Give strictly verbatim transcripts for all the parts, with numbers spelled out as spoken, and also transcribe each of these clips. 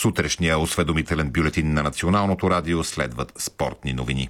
сутрешния осведомителен бюлетин на Националното радио следват спортни новини.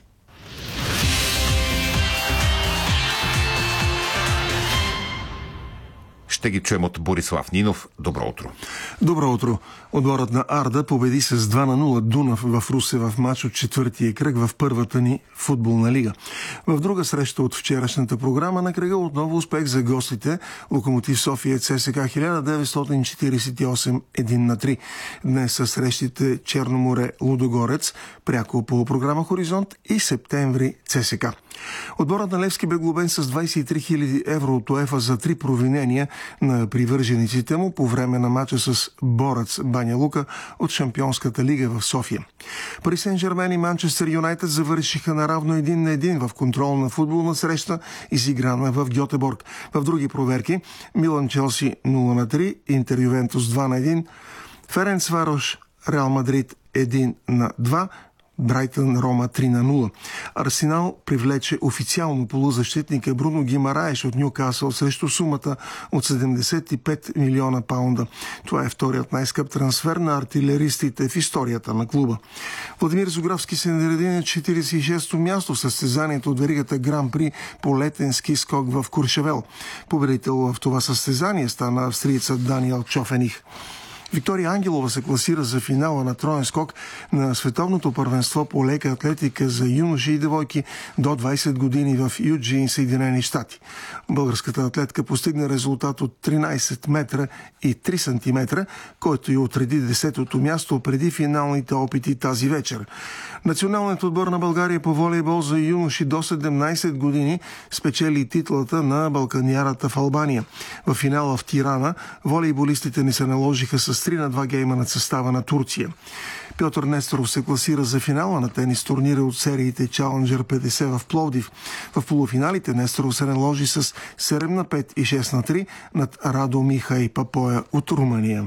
Ще ги чуем от Борислав Нинов. Добро утро. Добро утро. Отборът на Арда победи с два на нула Дунав в Русе в мач от четвъртия кръг в първата ни футболна лига. В друга среща от вчерашната програма на кръга отново успех за гостите. Локомотив София ЦСКА хиляда деветстотин четиридесет и осем един на три. Днес са срещите Черноморе Лудогорец, пряко по програма Хоризонт, и Септември ЦСКА. Отборът на Левски бе глобен с двадесет и три хиляди евро от УЕФА за три провинения на привържениците му по време на мача с Борец Баня Лука от Шампионската лига в София. Пари Сен-Жермен и Манчестър Юнайтед завършиха наравно един на един в контролна футболна среща, изиграна в Гьотеборг. В други проверки Милан Челси нула на три, Интер Ювентус два на един, Ференцварош Реал Мадрид един на два, Брайтън Рома три на нула. Арсенал привлече официално полузащитника Бруно Гимараеш от Нюкасъл срещу сумата от седемдесет и пет милиона паунда. Това е вторият най-скъп трансфер на артилеристите в историята на клуба. Владимир Зографски се нареди на четиридесет и шесто място в състезанието от веригата Гран При по летен ски скок в Куршевел. Победител в това състезание стана австриецът Даниел Чофених. Виктория Ангелова се класира за финала на троен скок на световното първенство по лека атлетика за юноши и девойки до двадесет години в Юджин, Съединени щати. Българската атлетка постигна резултат от тринадесет метра и три сантиметра, който й отреди десетото място преди финалните опити тази вечер. Националният отбор на България по волейбол за юноши до седемнадесет години спечели титлата на Балканиарата в Албания. В финала в Тирана волейболистите не се наложиха с три на два гейма над състава на Турция. Пьотър Несторов се класира за финала на тенис турнира от сериите Challenger петдесет в Пловдив. В полуфиналите Несторов се наложи с седем на пет и шест на три над Радо Михай Папоя от Румъния.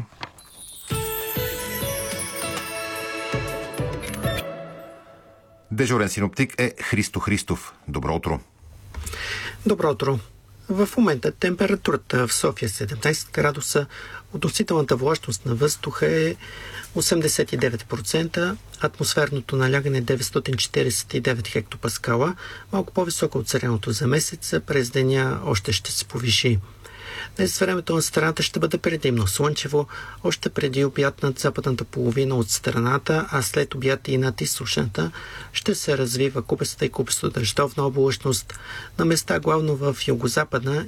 Дежурен синоптик е Христо Христов. Добро утро. Добро утро. В момента температурата в София седемнадесет градуса, относителната влажност на въздуха е осемдесет и девет процента, атмосферното налягане е деветстотин четиридесет и девет хектопаскала, малко по-високо от средното за месеца, през деня още ще се повиши. Днес времето на страната ще бъде предимно слънчево, още преди обяд над западната половина от страната, а след обяд и над източната ще се развива купеста и купесто дъждовна облачност, на места главно в югозападна